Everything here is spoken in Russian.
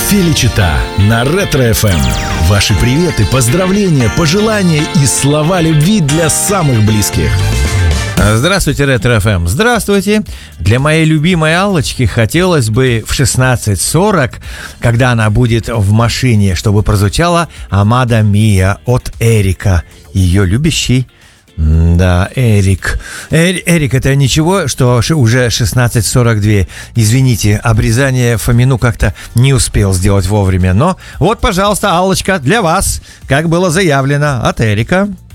Феличита на Ретро-ФМ. Ваши приветы, поздравления, пожелания и слова любви для самых близких. Здравствуйте, Ретро-ФМ. Здравствуйте. Для моей любимой Аллочки хотелось бы в 16:40, когда она будет в машине, чтобы прозвучала «Амада Мия» от Эрика, ее любящий. Да, Эрик. Эрик, это ничего, что уже 16:42. Извините, обрезание Фомину как-то не успел сделать вовремя. Но вот, пожалуйста, Аллочка, для вас, как было заявлено, от Эрика.